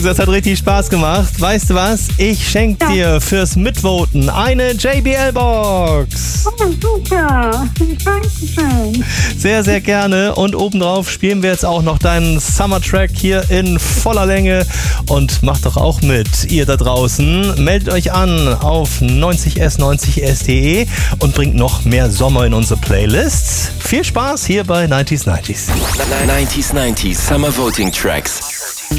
Das hat richtig Spaß gemacht. Weißt du was? Ich schenke dir fürs Mitvoten eine JBL-Box. Oh, super. Dankeschön. Sehr, sehr gerne. Und obendrauf spielen wir jetzt auch noch deinen Summer-Track hier in voller Länge. Und macht doch auch mit, ihr da draußen. Meldet euch an auf 90s90s.de und bringt noch mehr Sommer in unsere Playlists. Viel Spaß hier bei 90s 90s. 90s 90s Summer Voting Tracks.